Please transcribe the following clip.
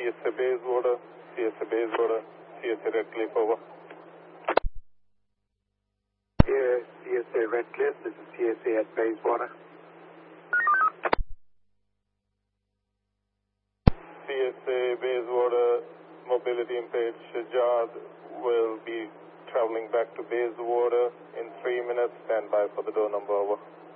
CSA Bayswater, CSA Bayswater, CSA Redcliffe, over. Yeah, CSA Redcliffe, this is CSA at Bayswater. CSA Bayswater, mobility impaired Shajad will be traveling back to Bayswater in 3 minutes. Stand by for the door number, over.